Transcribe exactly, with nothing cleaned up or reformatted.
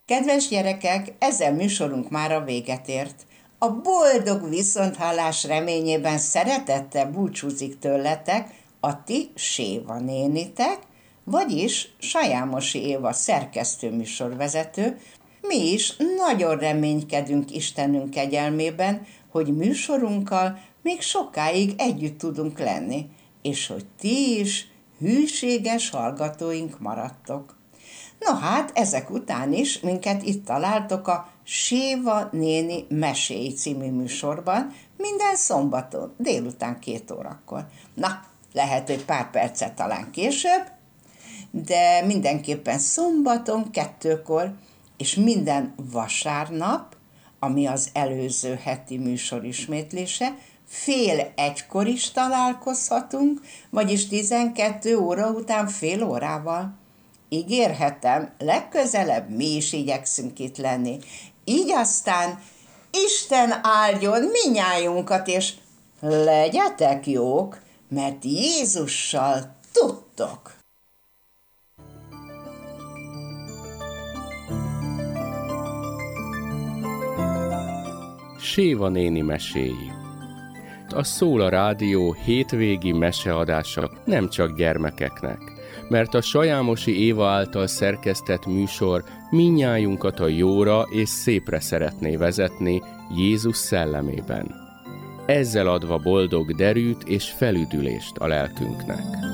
Kedves gyerekek, ezzel műsorunk már a véget ért. A boldog viszonthallás reményében szeretettel búcsúzik tőletek a ti Séva nénitek, vagyis Sajámosi Éva szerkesztő műsorvezető. Mi is nagyon reménykedünk Istenünk kegyelmében, hogy műsorunkkal még sokáig együtt tudunk lenni, és hogy ti is hűséges hallgatóink maradtok. No hát, ezek után is minket itt találtok a Séva néni meséi című műsorban minden szombaton délután két órakor. Na, lehet, hogy pár percet talán később, de mindenképpen szombaton kettőkor, és minden vasárnap, ami az előző heti műsor ismétlése, fél egykor is találkozhatunk, vagyis tizenkettő óra után fél órával. Ígérhetem, legközelebb mi is igyekszünk itt lenni. Így aztán Isten áldjon minnyájunkat, és legyetek jók, mert Jézussal tudtok. Séva néni meséi. A Szól a Rádió hétvégi meseadása nem csak gyermekeknek, mert a Sajámosi Éva által szerkesztett műsor mindnyájunkat a jóra és szépre szeretné vezetni Jézus szellemében, ezzel adva boldog derűt és felüdülést a lelkünknek.